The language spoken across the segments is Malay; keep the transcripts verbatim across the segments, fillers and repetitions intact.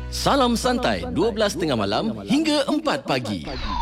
Salam Santai, dua belas tiga puluh malam hingga empat pagi.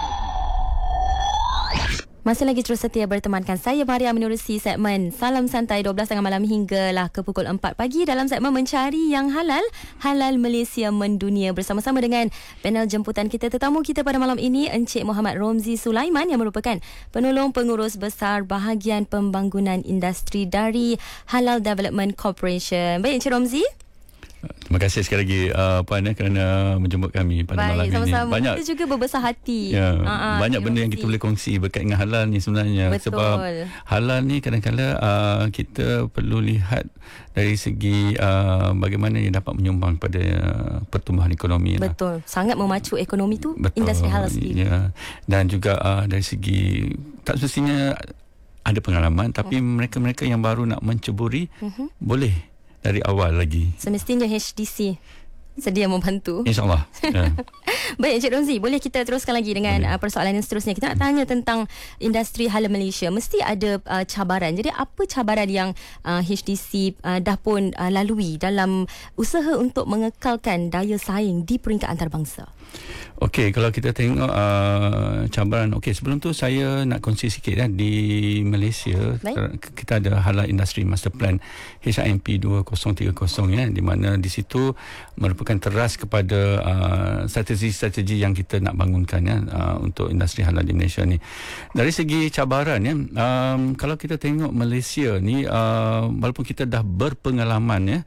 Masih lagi terus setia bertemankan saya Maria menerusi segmen Salam Santai dua belas tiga puluh malam hinggalah ke pukul empat pagi dalam segmen Mencari Yang Halal, Halal Malaysia Mendunia, bersama-sama dengan panel jemputan kita. Tetamu kita pada malam ini Encik Muhammad Romzi Sulaiman yang merupakan penolong pengurus besar bahagian pembangunan industri dari Halal Development Corporation. Baik Encik Romzi. Terima kasih sekali lagi uh, Puan eh, kerana menjemput kami pada Baik, malam sama-sama. ini. Banyak Kita juga berbesar hati. Ya, uh-huh, banyak benda yang kita boleh kongsi berkait dengan halal ni sebenarnya. Betul. Sebab halal ni kadang-kadang uh, kita perlu lihat dari segi uh, bagaimana ia dapat menyumbang pada uh, pertumbuhan ekonomi. Betul. Lah. Sangat memacu ekonomi tu. Betul. Industri halal sendiri. Ya. Dan juga uh, dari segi tak semestinya ada pengalaman, tapi hmm. mereka-mereka yang baru nak menceburi uh-huh. boleh dari awal lagi. Semestinya H D C sedia membantu. InsyaAllah. Ya. Baik Encik Romzi, boleh kita teruskan lagi dengan uh, persoalan yang seterusnya. Kita nak tanya tentang industri halal Malaysia. Mesti ada uh, cabaran. Jadi apa cabaran yang uh, H D C uh, dah pun uh, lalui dalam usaha untuk mengekalkan daya saing di peringkat antarabangsa? Okey, kalau kita tengok uh, cabaran, okey, sebelum tu saya nak kongsi sikit eh, di Malaysia. Baik. Kita ada Halal Industry Master Plan H I M P dua ribu tiga puluh ya, di mana di situ merupakan teras kepada uh, strategi-strategi yang kita nak bangunkan ya, uh, untuk industri halal di Malaysia ni. Dari segi cabaran ya, um, kalau kita tengok Malaysia ni, uh, walaupun kita dah berpengalaman ya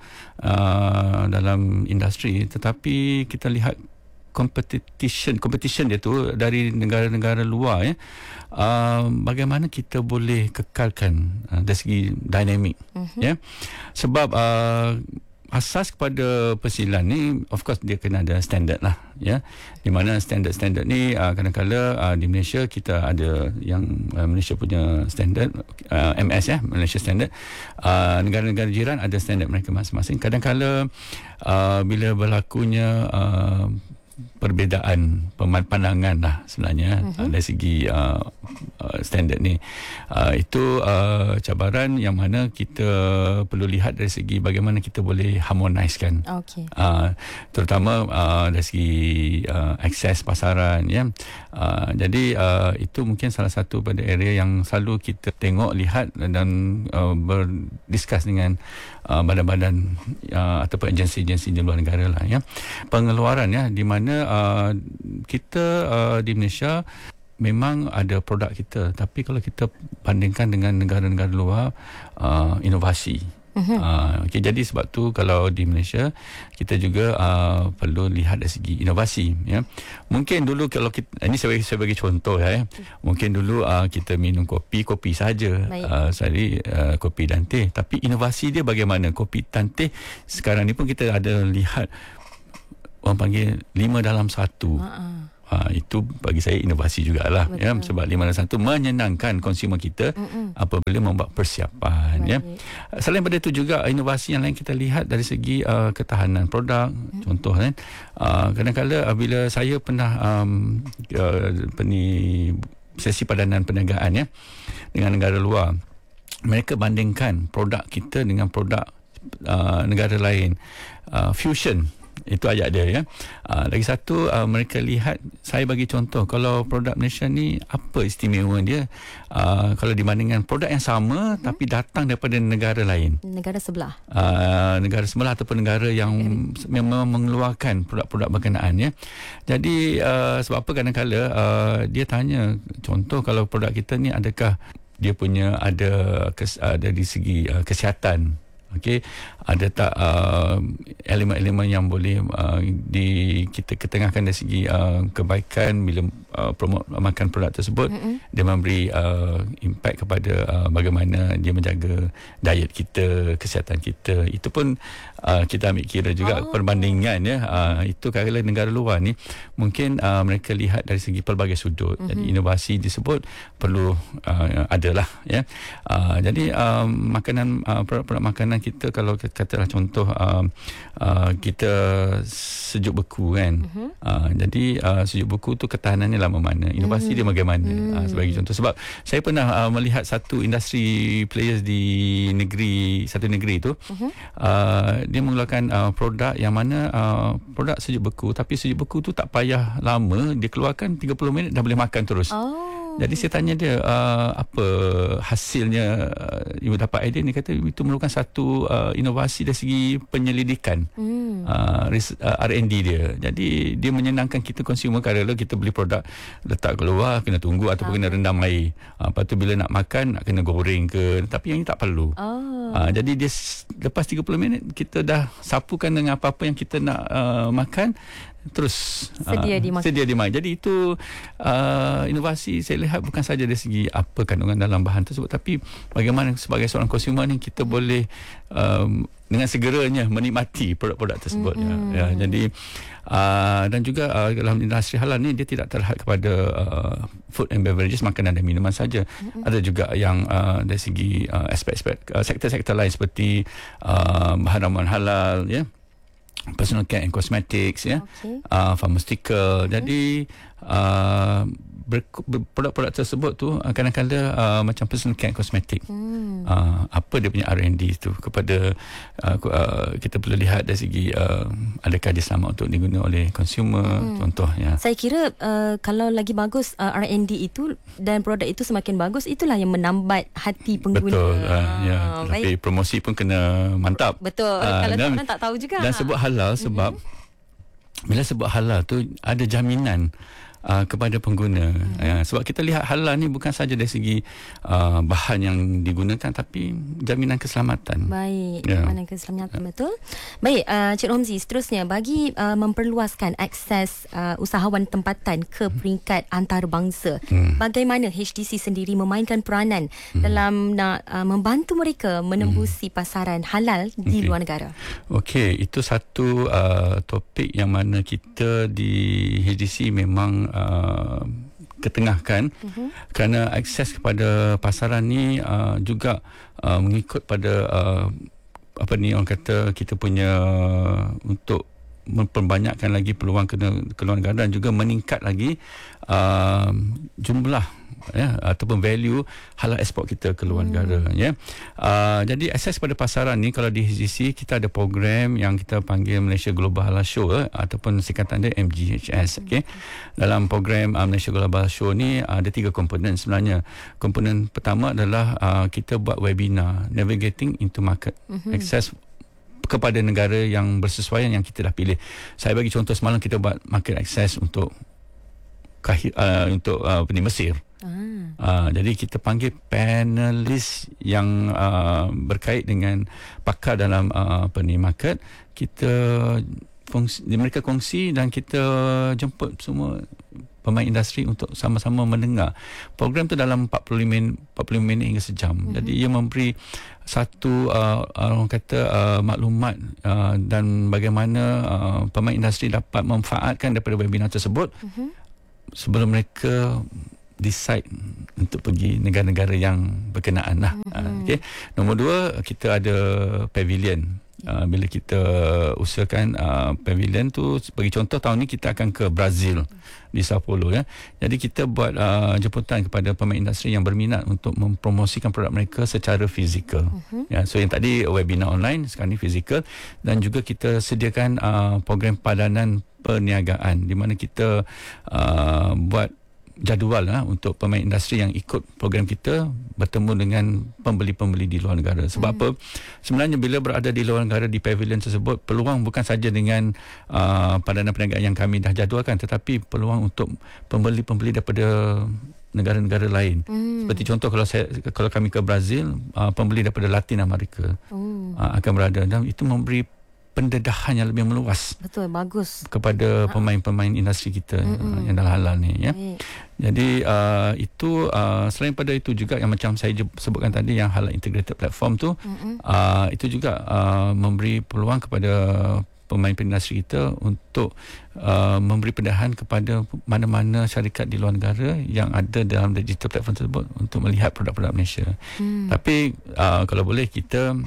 uh, dalam industri, tetapi kita lihat competition competition dia tu dari negara-negara luar ya, uh, bagaimana kita boleh kekalkan uh, dari segi dinamik uh-huh. ya, sebab uh, asas kepada persilan ni of course dia kena ada standard lah ya, di mana standard-standard ni uh, kadang-kadang uh, di Malaysia kita ada yang uh, Malaysia punya standard uh, M S ya, Malaysia standard, uh, negara-negara jiran ada standard mereka masing-masing. Kadang-kadang uh, bila berlakunya uh, perbezaan pandangan lah sebenarnya uh-huh. dari segi uh, uh, standard ni, uh, itu uh, cabaran yang mana kita perlu lihat dari segi bagaimana kita boleh harmonisekan, okay. uh, terutama uh, dari segi uh, akses pasaran ya. Uh, jadi uh, itu mungkin salah satu pada area yang selalu kita tengok, lihat dan uh, berdiskus dengan uh, badan-badan uh, ataupun agensi-agensi di luar negara lah ya. Pengeluaran ya, di mana Uh, kita uh, di Malaysia memang ada produk kita, tapi kalau kita bandingkan dengan negara-negara luar, uh, inovasi. Uh-huh. Uh, okay, jadi sebab tu kalau di Malaysia kita juga uh, perlu lihat dari segi inovasi ya. Mungkin dulu kalau kita, ini saya bagi, saya bagi contoh ya, mungkin dulu uh, kita minum kopi kopi saja, uh, sorry, uh, kopi dan teh, tapi inovasi dia bagaimana? Kopi dan teh sekarang ni pun kita ada lihat orang panggil lima dalam satu. Uh-uh. Ha, itu bagi saya inovasi jugalah ya, sebab lima dalam satu menyenangkan konsumer kita uh-uh. apabila membuat persiapan. Baik. Ya. Selain daripada itu juga inovasi yang lain kita lihat dari segi uh, ketahanan produk. Uh-huh. Contoh kan, uh, kadang-kadang uh, bila saya pernah um, uh, peni sesi padanan perniagaan ya dengan negara luar, mereka bandingkan produk kita dengan produk uh, negara lain, uh, fusion. Itu ayat dia ya. Uh, lagi satu, uh, mereka lihat, saya bagi contoh, kalau produk Malaysia ni apa istimewa dia, uh, kalau dibandingkan produk yang sama hmm. tapi datang daripada negara lain, negara sebelah, uh, negara sebelah ataupun negara yang hmm. memang mengeluarkan produk-produk berkenaan ya. Jadi uh, sebab apa kadang-kadang uh, dia tanya, contoh kalau produk kita ni adakah dia punya ada kes, ada di segi uh, kesihatan. Okey, ada tak uh, elemen-elemen yang boleh uh, di kita ketengahkan dari segi uh, kebaikan bila uh, promote makan produk tersebut, mm-hmm. dia memberi uh, impact kepada uh, bagaimana dia menjaga diet kita, kesihatan kita. Itu pun uh, kita ambil kira juga oh. perbandingan ya. Uh, itu kalau negara luar ni mungkin uh, mereka lihat dari segi pelbagai sudut. Mm-hmm. Jadi inovasi disebut perlu uh, adalah ya. Uh, jadi uh, makanan uh, produk-produk makanan kita, kalau katalah contoh uh, uh, kita sejuk beku kan, uh-huh. uh, jadi uh, sejuk beku tu ketahanannya lama mana, inovasi Hmm. dia bagaimana. Hmm. Uh, sebagai contoh, sebab saya pernah uh, melihat satu industri players di negeri satu negeri itu, uh-huh. uh, dia mengeluarkan uh, produk yang mana uh, produk sejuk beku, tapi sejuk beku tu tak payah lama, dia keluarkan tiga puluh minit dah boleh makan terus. Oh. Jadi saya tanya dia uh, apa hasilnya, uh, ibu dapat idea ni, kata itu merupakan satu uh, inovasi dari segi penyelidikan, hmm. uh, uh, R and D dia. Jadi dia menyenangkan kita consumer, kerana kita beli produk letak keluar kena tunggu ataupun ah. kena rendam air. Uh, lepas tu bila nak makan nak kena goreng ke, tapi yang ni tak perlu. Oh. Uh, jadi dia lepas tiga puluh minit kita dah sapukan dengan apa-apa yang kita nak uh, makan, terus sedia uh, dimakan. Sedia dimakan. Jadi itu uh, inovasi saya lihat bukan saja dari segi apa kandungan dalam bahan tersebut, tapi bagaimana sebagai seorang konsumer ni kita boleh um, dengan segeranya menikmati produk-produk tersebut. Mm-hmm. Ya, jadi uh, dan juga uh, dalam industri halal ni dia tidak terhad kepada uh, food and beverages, makanan dan minuman saja. Mm-hmm. Ada juga yang uh, dari segi uh, aspek-aspek uh, sektor-sektor lain seperti uh, bahan ramuan halal, ya, personal care and cosmetics, ya, okay. uh, pharmaceutical. Mm-hmm. Jadi uh, ber, ber, produk-produk tersebut tu uh, kadang-kadang uh, macam personal care and cosmetic. Mm. Uh, apa dia punya R and D tu kepada uh, uh, kita perlu lihat dari segi uh, adakah dia selamat untuk digunakan oleh consumer, mm. contohnya. Saya kira uh, kalau lagi bagus uh, R and D itu dan produk itu semakin bagus, itulah yang menambat hati pengguna. Betul. Uh, ya. Baik. Tapi promosi pun kena mantap. Betul. Uh, kalau dan, orang tak tahu juga. Dan sebut halal sebab mm-hmm. bila sebut halal tu ada jaminan Uh, kepada pengguna. Hmm. Uh, sebab kita lihat halal ni bukan saja dari segi uh, bahan yang digunakan, tapi jaminan keselamatan. Baik, yeah. jaminan keselamatan, betul. Baik, uh, Cik Romzi, seterusnya bagi uh, memperluaskan akses uh, usahawan tempatan ke peringkat antarabangsa, hmm. bagaimana H D C sendiri memainkan peranan hmm. dalam nak uh, membantu mereka menembusi hmm. pasaran halal di okay. luar negara? Okey, itu satu uh, topik yang mana kita di H D C memang Uh, ketengahkan, uh-huh. kerana akses kepada pasaran ni uh, juga uh, mengikut pada uh, apa ni orang kata kita punya untuk memperbanyakkan lagi peluang ke, ke luar negara dan juga meningkat lagi uh, jumlah ya ataupun value halal ekspor kita ke luar hmm. negara, ya. Uh, jadi akses pada pasaran ni kalau di H D C kita ada program yang kita panggil Malaysia Global Halal Show, eh, ataupun singkatan dia M G H S, okey. Dalam program uh, Malaysia Global Show ni uh, ada tiga komponen sebenarnya. Komponen pertama adalah uh, kita buat webinar Navigating into Market. Hmm. Akses kepada negara yang bersesuaian yang kita dah pilih. Saya bagi contoh, semalam kita buat market access untuk uh, untuk uh, ni Mesir. Ah. Uh, jadi kita panggil panelis yang uh, berkait dengan pakar dalam uh, apa ni market. Kita fungsi, mereka kongsi dan kita jemput semua pemain industri untuk sama-sama mendengar. Program tu dalam empat puluh lima minit hingga sejam. Mm-hmm. Jadi ia memberi satu uh, orang kata uh, maklumat uh, dan bagaimana uh, pemain industri dapat memanfaatkan daripada webinar tersebut mm-hmm. sebelum mereka decide untuk pergi negara-negara yang berkenaan lah. Mm-hmm. Uh, okay. Nombor dua, kita ada pavilion. Uh, bila kita usahakan uh, pavilion tu, bagi contoh tahun ni kita akan ke Brazil, di Sao Paulo, ya. Jadi kita buat uh, jemputan kepada pemain industri yang berminat untuk mempromosikan produk mereka secara fizikal. Uh-huh. Ya, so yang tadi webinar online, sekarang ni fizikal, dan juga kita sediakan uh, program padanan perniagaan di mana kita uh, buat jadual lah untuk pemain industri yang ikut program kita bertemu dengan pembeli-pembeli di luar negara. Sebab hmm. apa? Sebenarnya bila berada di luar negara di pavilion tersebut, peluang bukan saja dengan uh, padanan perniagaan yang kami dah jadualkan, tetapi peluang untuk pembeli-pembeli daripada negara-negara lain. Hmm. Seperti contoh kalau saya kalau kami ke Brazil, uh, pembeli daripada Latin Amerika hmm. uh, akan berada, dan itu memberi pendedahan yang lebih meluas. Betul, bagus. Kepada pemain-pemain industri kita uh, yang dalam halal ni, ya. Baik. Jadi uh, itu uh, selain pada itu juga yang macam saya sebutkan tadi, yang halal integrated platform tu, uh, itu juga uh, memberi peluang kepada pemain industri kita untuk uh, memberi pendedahan kepada mana-mana syarikat di luar negara yang ada dalam digital platform tersebut untuk melihat produk-produk Malaysia. Hmm. Tapi uh, kalau boleh kita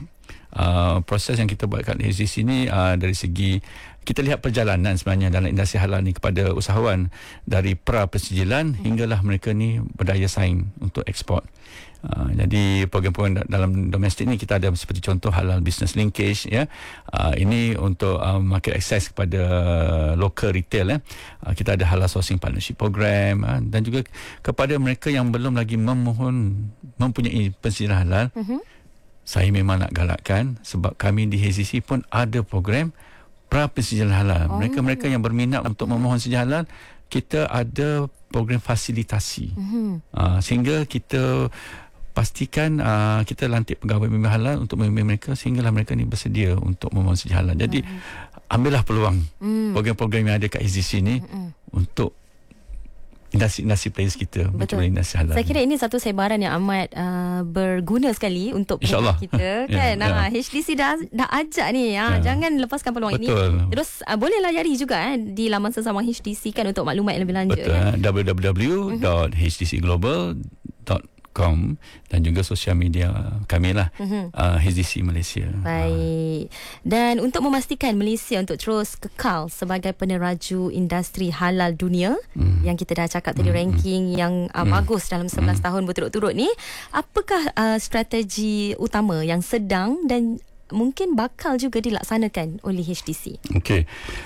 uh, proses yang kita buat kat H D C ni uh, dari segi kita lihat perjalanan sebenarnya dalam industri halal ni kepada usahawan dari pra persijilan hinggalah mereka ni berdaya saing untuk ekspor. Uh, jadi program-program dalam domestik ni kita ada seperti contoh halal business linkage ya. Uh, ini untuk uh, market access kepada uh, local retail ya. Uh, kita ada halal sourcing partnership program uh, dan juga kepada mereka yang belum lagi memohon mempunyai pensijilan halal. Uh-huh. Saya memang nak galakkan sebab kami di H D C pun ada program pra pensijilan halal. Oh. Mereka-mereka yang berminat untuk memohon pensijilan halal, kita ada program fasilitasi. Uh-huh. Uh, sehingga kita pastikan uh, kita lantik pegawai bimbing halal untuk membimbing mereka sehinggalah mereka ni bersedia untuk memohon pensijilan halal. Jadi uh-huh. ambillah peluang mm. program-program yang ada kat H D C ni uh-huh. untuk industri-industri players kita. Betul. Industri halal. Saya kira ini satu sebaran yang amat uh, berguna sekali untuk kita kan. yeah, uh, yeah. H D C dah dah ajak ni uh, yeah. jangan lepaskan peluang Betul. ini. Terus uh, boleh layari juga eh, di laman sesama H D C kan untuk maklumat yang lebih lanjut. Betul. Kan? w w w dot h d c global dot com dan juga sosial media kami lah, uh-huh. uh, H D C Malaysia. Baik. Dan untuk memastikan Malaysia untuk terus kekal sebagai peneraju industri halal dunia, uh-huh. yang kita dah cakap tadi, uh-huh. ranking yang uh, uh-huh. bagus dalam sebelas uh-huh. tahun berturut-turut ni, apakah uh, strategi utama yang sedang dan mungkin bakal juga dilaksanakan oleh H D C? Okey.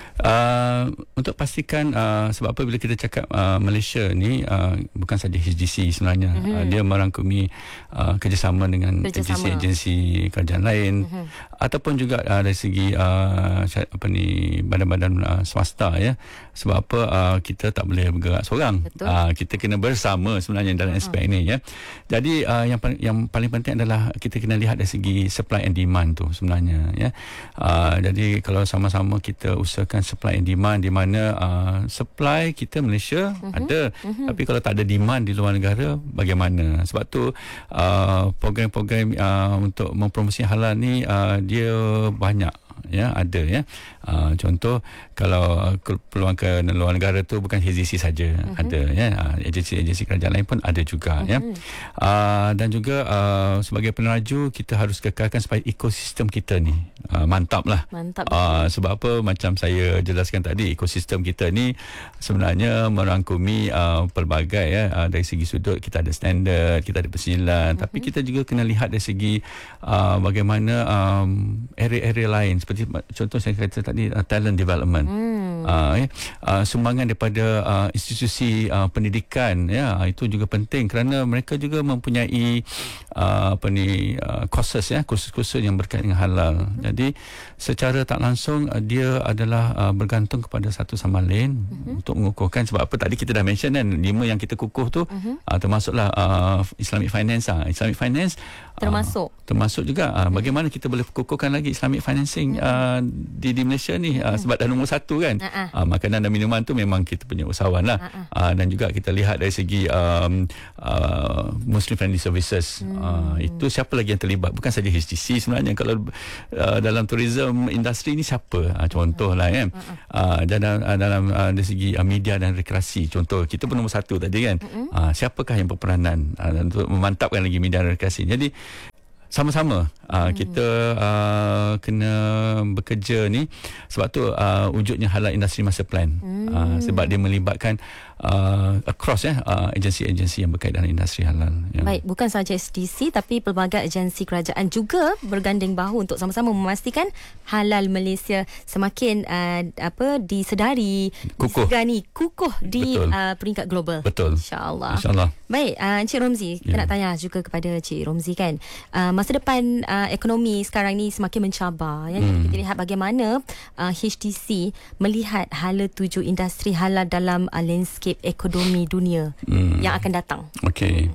Uh, untuk pastikan uh, sebab apa bila kita cakap uh, Malaysia ni uh, bukan saja H D C sebenarnya, mm-hmm. uh, dia merangkumi uh, kerjasama dengan agensi-agensi kerajaan lain, mm-hmm. ataupun juga uh, dari segi uh, apa ni badan-badan uh, swasta ya. Sebab apa uh, kita tak boleh bergerak seorang. Uh, kita kena bersama sebenarnya dalam uh-huh. aspek ini ya. Jadi uh, yang yang paling penting adalah kita kena lihat dari segi supply and demand tu sebenarnya ya. Uh, jadi kalau sama-sama kita usahakan supply and demand, di mana uh, supply kita Malaysia uh-huh. ada, uh-huh. tapi kalau tak ada demand di luar negara bagaimana? Sebab tu uh, program-program uh, untuk mempromosi halal ni uh, dia banyak ya, ada ya. Uh, contoh kalau uh, peluang ke luar negara tu bukan H D C saja, uh-huh. ada ya, uh, agensi-agensi kerajaan lain pun ada juga, uh-huh. ya. Uh, dan juga uh, sebagai peneraju kita harus kekalkan supaya ekosistem kita ni uh, mantap lah. Mantap. Uh, sebab apa, macam saya jelaskan tadi, ekosistem kita ni sebenarnya merangkumi uh, pelbagai ya, uh, dari segi sudut kita ada standard, kita ada pensijilan, uh-huh. tapi kita juga kena lihat dari segi uh, bagaimana um, area-area lain, seperti contoh saya kata tadi uh, talent development, hmm. uh, ya, uh, sumbangan daripada uh, institusi uh, pendidikan ya, itu juga penting kerana mereka juga mempunyai uh, apa ni uh, courses ya, kursus-kursus yang berkaitan dengan halal. Hmm. Jadi secara tak langsung uh, dia adalah uh, bergantung kepada satu sama lain, hmm. untuk mengukuhkan. Sebab apa, tadi kita dah mention kan, lima yang kita kukuh tu, hmm. uh, termasuklah uh, Islamic finance. uh, Islamic finance termasuk uh, termasuk juga uh, bagaimana kita boleh kukuhkan lagi Islamic financing uh, di, di Malaysia ni, uh, sebab dah nombor satu kan. uh-uh. uh, makanan dan minuman tu memang kita punya usahawan lah. uh-uh. uh, dan juga kita lihat dari segi um, uh, Muslim friendly services, hmm. uh, itu siapa lagi yang terlibat, bukan saja H D C sebenarnya. Kalau uh, dalam tourism industri ni siapa, uh, contoh lah kan. uh-uh. uh, dalam, uh, dalam uh, dari segi uh, media dan rekreasi, contoh kita pun nombor satu tadi kan. uh-uh. uh, siapakah yang berperanan uh, untuk memantapkan lagi media dan rekreasi. Jadi sama-sama uh, hmm. kita uh, kena bekerja ni. Sebab tu uh, wujudnya halal industry master plan, hmm. uh, sebab dia melibatkan uh, across ya, uh, agensi-agensi yang berkaitan dengan industri halal ya. Baik, bukan sahaja H D C tapi pelbagai agensi kerajaan juga berganding bahu untuk sama-sama memastikan halal Malaysia semakin uh, apa disedari, kukuh, disegani, kukuh di uh, peringkat global. Betul. InsyaAllah. InsyaAllah. Baik, uh, Encik Romzi, kita yeah. nak tanya juga kepada Encik Romzi kan, uh, masa depan uh, ekonomi sekarang ni semakin mencabar ya. Hmm. Kita lihat bagaimana uh, H D C melihat hala tuju industri halal dalam uh, landscape ekonomi dunia hmm. yang akan datang. Okey.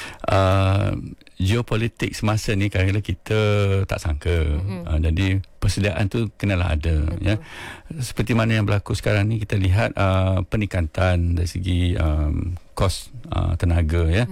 Uh, geopolitik semasa ni kadang-kadang kita tak sangka. Mm-hmm. Uh, jadi persediaan tu kenalah ada. Betul. Ya. Seperti mana yang berlaku sekarang ni, kita lihat uh, peningkatan dari segi um, kos uh, tenaga ya. Mm-hmm.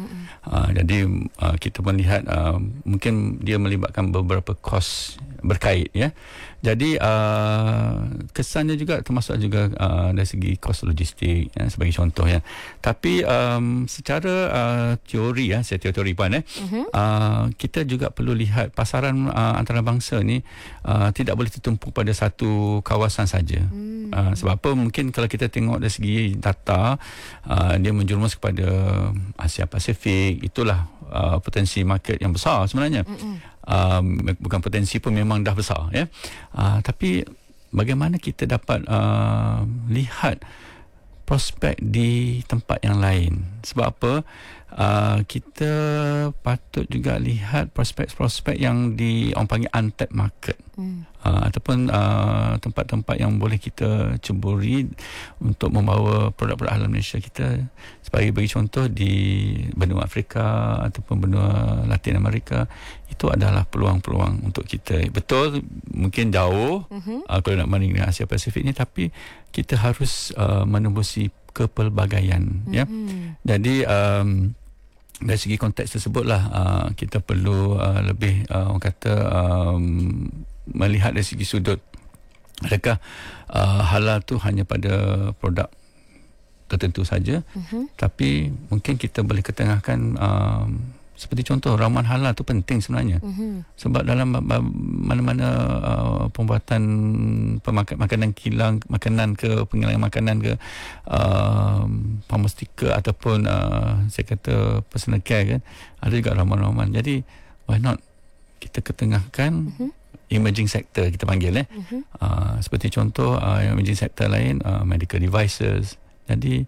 Uh, jadi uh, kita melihat uh, mungkin dia melibatkan beberapa kos berkait ya. Jadi uh, kesannya juga termasuk juga uh, dari segi kos logistik ya, sebagai contoh ya. Tapi um, secara uh, teori ya, saya teori pan eh uh-huh. uh, kita juga perlu lihat pasaran uh, antarabangsa ni uh, tidak boleh tertumpu pada satu kawasan saja. Hmm. Uh, sebab apa, mungkin kalau kita tengok dari segi data uh, dia menjerumus kepada Asia Pasifik, itulah uh, potensi market yang besar sebenarnya. Uh-uh. Um, bukan potensi pun, memang dah besar ya. Uh, tapi bagaimana kita dapat uh, lihat prospek di tempat yang lain? Sebab apa? Uh, kita patut juga lihat prospek-prospek yang di orang panggil untapped market. Hmm. Uh, ataupun uh, tempat-tempat yang boleh kita ceburi untuk membawa produk-produk halal Malaysia kita. Sebagai bagi contoh di benua Afrika ataupun benua Latin Amerika, itu adalah peluang-peluang untuk kita. Betul, mungkin jauh uh-huh. uh, kalau nak banding dengan Asia Pasifik ni, tapi kita harus uh, menembusi kepelbagaian. Uh-huh. Ya. Jadi um, dari segi konteks tersebutlah uh, kita perlu uh, lebih uh, orang kata um, melihat dari segi sudut, adakah uh, halal tu hanya pada produk tertentu saja, uh-huh. tapi mungkin kita boleh ketengahkan um, seperti contoh ramuan halal tu penting sebenarnya. Uh-huh. Sebab dalam mana-mana uh, pembuatan pemakan makanan kilang, makanan ke penghilangan makanan ke uh, pharmaceutical ataupun uh, saya kata personal care kan, ada juga ramuan-ramuan. Jadi why not kita ketengahkan uh-huh. emerging sector kita panggil eh. Uh-huh. Uh, seperti contoh uh, emerging sector lain uh, medical devices. Jadi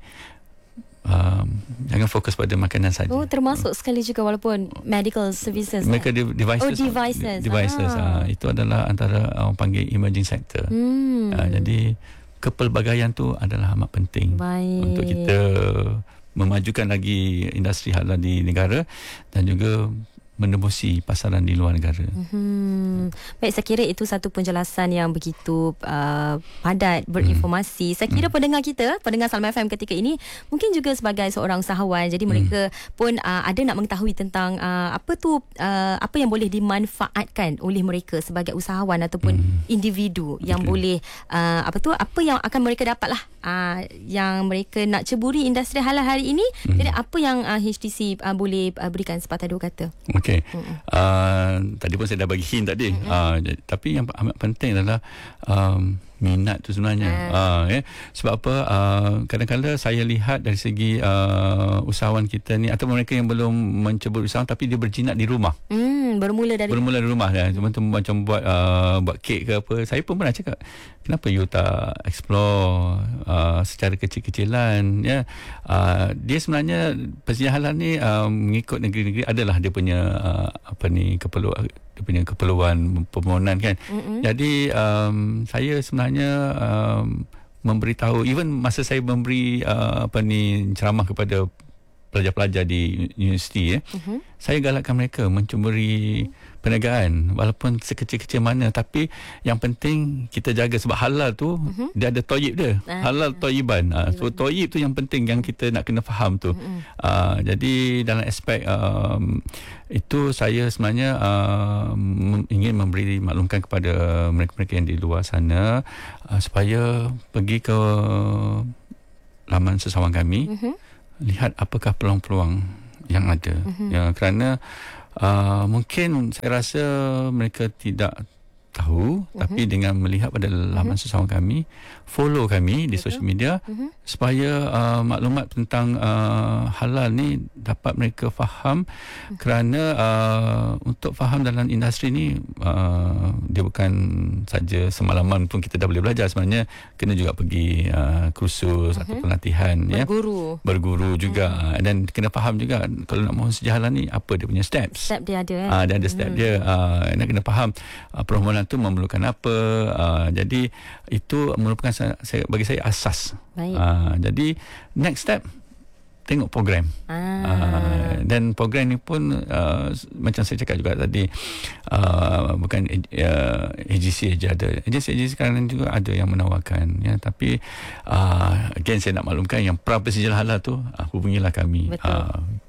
Um, jangan fokus pada makanan saja. Oh, termasuk uh. sekali juga walaupun medical services. Medical eh? devices. Oh, devices. Devices. Ah. Uh, itu adalah antara orang uh, panggil emerging sector. Hmm. Uh, jadi kepelbagaian tu adalah amat penting. Baik. Untuk kita memajukan lagi industri halal di negara dan juga menembusi pasaran di luar negara. Hmm. Baik, saya kira itu satu penjelasan yang begitu uh, padat, berinformasi. Hmm. Saya kira hmm. pendengar kita, pendengar Salam F M ketika ini mungkin juga sebagai seorang usahawan, jadi mereka hmm. pun uh, ada nak mengetahui tentang uh, apa tu uh, apa yang boleh dimanfaatkan oleh mereka sebagai usahawan ataupun hmm. individu yang okay. boleh uh, apa tu apa yang akan mereka dapatlah uh, yang mereka nak ceburi industri halal hari ini. Hmm. Jadi apa yang uh, H T C uh, boleh uh, berikan sepatah dua kata? Okey. Uh, tadi pun saya dah bagi hint tadi. Uh, tapi yang amat penting adalah um, minat tu sebenarnya. Uh, eh. Sebab apa? Uh, kadang-kadang saya lihat dari segi uh, usahawan kita ni atau mereka yang belum mencebur usaha tapi dia berjinak di rumah. Hmm, bermula dari bermula dari rumah ya. Cuma tu macam buat uh, buat kek ke apa. Saya pun pernah cakap, kenapa you tak explore uh, secara kecil-kecilan ya. Uh, dia sebenarnya persediaan halal ni uh, mengikut negeri-negeri adalah dia punya uh, apa ni keperluan dia punya keperluan permohonan kan. Mm-hmm. Jadi um, saya sebenarnya um, memberitahu, even masa saya memberi uh, apa ni ceramah kepada pelajar-pelajar di universiti ya, mm-hmm. saya galakkan mereka mencuburi perniagaan walaupun sekecil-kecil mana, tapi yang penting kita jaga sebab halal tu mm-hmm. dia ada toyib dia. Ah. Halal toyiban. Ah, so toyib tu yang penting yang kita nak kena faham tu. Mm-hmm. Ah, jadi dalam aspek um, itu saya sebenarnya um, ingin memberi maklumkan kepada mereka-mereka yang di luar sana uh, supaya pergi ke laman sesawan kami, mm-hmm. lihat apakah peluang-peluang yang ada. Mm-hmm. Ya, kerana Uh, mungkin saya rasa mereka tidak tahu, uh-huh. tapi dengan melihat pada laman uh-huh. sesawan kami, follow kami di social media, uh-huh. supaya uh, maklumat tentang uh, halal ni dapat mereka faham, uh-huh. kerana uh, untuk faham dalam industri ni uh, dia bukan saja semalaman pun kita dah boleh belajar, sebenarnya kena juga pergi uh, kursus uh-huh. ataupun latihan, berguru ya, berguru juga, uh-huh. dan kena faham juga kalau nak mahu sejarah halal ni apa dia punya steps, step dia ada, eh? uh, dia ada step uh-huh. dia, uh, nak kena faham uh, permohonan tu memerlukan apa. Uh, jadi itu merupakan saya, saya, bagi saya asas. Uh, jadi next step tengok program. Ah. Uh, dan program ni pun uh, macam saya cakap juga tadi, uh, bukan uh, A G C aja ada. Agensi agensi sekarang juga ada yang menawarkan, ya, tapi uh, again saya nak maklumkan yang pra persediaan halal tu uh, hubungilah kami. Uh,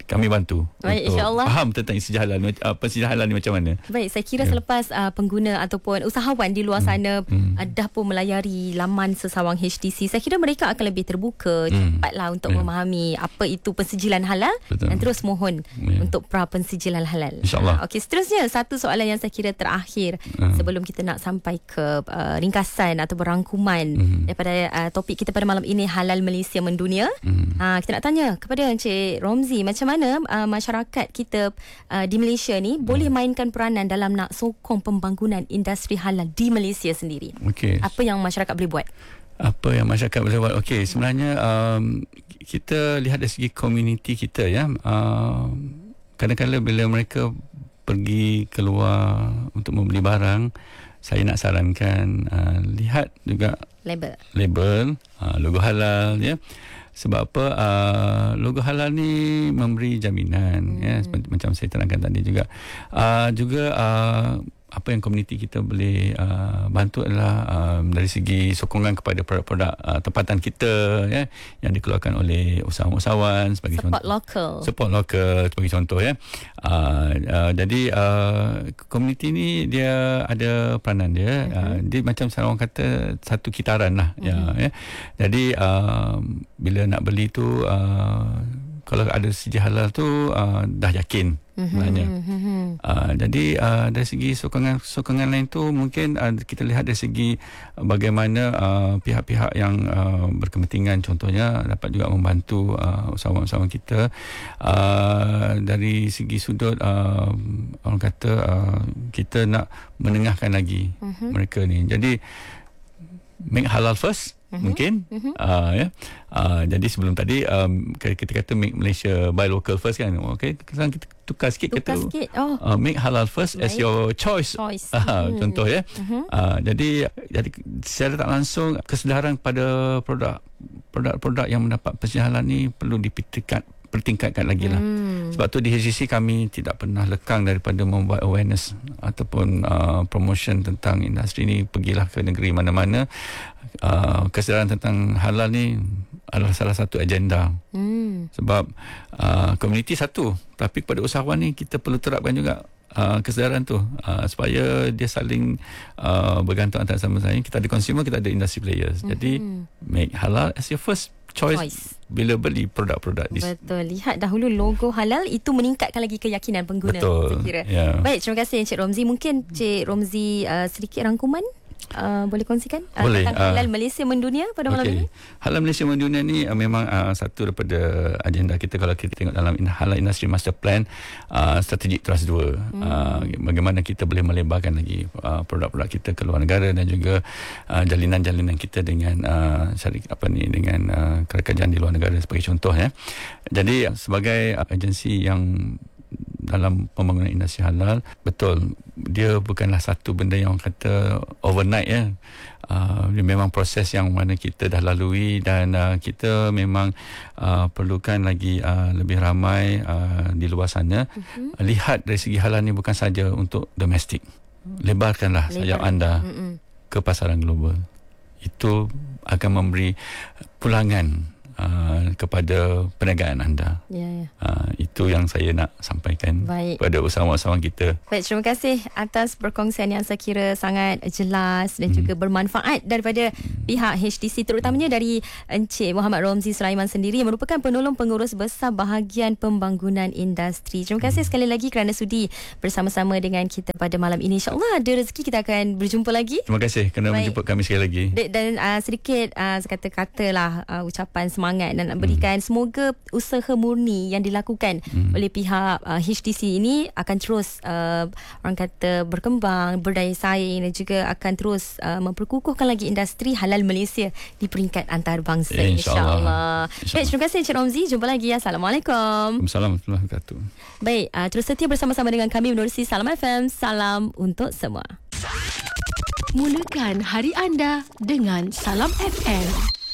kami bantu Baik, untuk insya-Allah. faham tentang isteri halal, uh, pensiji halal ni macam mana. Baik, saya kira Ya. selepas uh, pengguna ataupun usahawan di luar Hmm. sana Hmm. uh, dah pun melayari laman sesawang H T C, saya kira mereka akan lebih terbuka, Hmm. cepatlah untuk Ya. memahami apa itu pensijilan halal. Betul. Dan terus mohon Ya. untuk pra pensijilan halal. InsyaAllah. Uh, Okey, seterusnya satu soalan yang saya kira terakhir Hmm. sebelum kita nak sampai ke uh, ringkasan atau berangkuman Hmm. daripada uh, topik kita pada malam ini, halal Malaysia mendunia. Hmm. Ha, kita nak tanya kepada Encik Romzi, macam mana uh, masyarakat kita uh, di Malaysia ni hmm. boleh mainkan peranan dalam nak sokong pembangunan industri halal di Malaysia sendiri? Okey. Apa yang masyarakat boleh buat? Apa yang masyarakat boleh buat? Okey, sebenarnya um, kita lihat dari segi komuniti kita ya. Um, kadang-kadang bila mereka pergi keluar untuk membeli barang, saya nak sarankan uh, lihat juga Label. label uh, logo halal ya. Sebab apa, uh, logo halal ni memberi jaminan hmm. ya, seperti macam saya terangkan tadi juga. Uh, juga uh, apa yang komuniti kita boleh uh, bantu adalah um, dari segi sokongan kepada produk-produk uh, tempatan kita ya, yang dikeluarkan oleh usahawan-usahawan sebagai Support contoh. local. Support local sebagai contoh ya. Uh, uh, jadi uh, komuniti ni dia ada peranan dia. Uh-huh. Uh, dia macam orang kata satu kitaran lah. Uh-huh. Ya, ya. Jadi uh, bila nak beli tu uh, kalau ada siji halal tu uh, dah yakin sebenarnya. Mm-hmm. Uh, jadi uh, dari segi sokongan sokongan lain tu mungkin uh, kita lihat dari segi bagaimana uh, pihak-pihak yang uh, berkepentingan contohnya dapat juga membantu uh, usahawan-usahawan kita uh, dari segi sudut uh, orang kata uh, kita nak menengahkan lagi mm-hmm. mereka ni. Jadi make halal first. Uh-huh. Mungkin uh-huh. Uh, ya. Uh, jadi sebelum tadi um, kita kata make Malaysia buy local first kan. Okey, sekarang kita tukar sikit tukar kata sikit. Oh. Uh, make halal first Baik. as your choice. choice. Uh, hmm. Contoh ya. Uh-huh. Uh, jadi jadi secara tak langsung kesedaran pada produk produk-produk yang mendapat pensijilan halal ni perlu dipertingkat pertingkatkan lagi lah. Hmm. Sebab tu di H C C kami tidak pernah lekang daripada membuat awareness ataupun uh, promotion tentang industri ni. Pergilah ke negeri mana-mana. Uh, kesedaran tentang halal ni adalah salah satu agenda. Hmm. Sebab uh, komuniti satu, tapi kepada usahawan ni kita perlu terapkan juga uh, kesedaran tu uh, supaya dia saling uh, bergantung antara sama lain. Kita ada consumer, kita ada industry players. Hmm. Jadi make halal as your first choice, choice bila beli produk-produk di Betul. Lihat dahulu logo halal, itu meningkatkan lagi keyakinan pengguna. Betul. Saya kira. Yeah. Baik, terima kasih Encik Romzi. Mungkin Encik Romzi uh, sedikit rangkuman Uh, boleh kongsikan uh, boleh. tentang halal uh, Malaysia mendunia pada malam okay. ini? Halal Malaysia mendunia ni uh, memang uh, satu daripada agenda kita. Kalau kita tengok dalam halal industry master plan, uh, strategic trust dua, hmm. uh, bagaimana kita boleh melebarkan lagi uh, produk-produk kita ke luar negara dan juga uh, jalinan-jalinan kita dengan uh, syarikat apa ni dengan uh, kerajaan di luar negara sebagai contoh ya. Jadi sebagai uh, agensi yang dalam pembangunan industri halal, betul dia bukanlah satu benda yang orang kata overnight ya. Uh, dia memang proses yang mana kita dah lalui dan uh, kita memang uh, perlukan lagi uh, lebih ramai uh, di luar sana. Uh-huh. Lihat dari segi halal ni bukan saja untuk domestik. Lebarkanlah Lebar. sayap anda uh-uh. ke pasaran global. Itu akan memberi pulangan Uh, kepada perniagaan anda. Ya, ya. Uh, itu yang saya nak sampaikan Baik. kepada usahawan-usahawan kita. Baik, terima kasih atas perkongsian yang saya kira sangat jelas dan hmm. juga bermanfaat daripada hmm. pihak H T C, terutamanya dari Encik Muhammad Romzi Sulaiman sendiri yang merupakan penolong pengurus besar bahagian pembangunan industri. Terima kasih hmm. sekali lagi kerana sudi bersama-sama dengan kita pada malam ini. InsyaAllah ada rezeki kita akan berjumpa lagi. Terima kasih kerana Baik. menjemput kami sekali lagi. Dan uh, sedikit uh, kata-kata lah uh, ucapan semangat dan nak berikan hmm. semoga usaha murni yang dilakukan hmm. oleh pihak uh, H T C ini akan terus uh, orang kata berkembang, berdaya saing dan juga akan terus uh, memperkukuhkan lagi industri halal Malaysia di peringkat antarabangsa, eh, insya-Allah. Insya Baik, terima kasih Encik Romzi. Jumpa lagi. Assalamualaikum. Assalamualaikum warahmatullahi wabarakatuh. Baik, uh, terus setia bersama-sama dengan kami menerusi Salam F M. Salam untuk semua. Mulakan hari anda dengan Salam F M.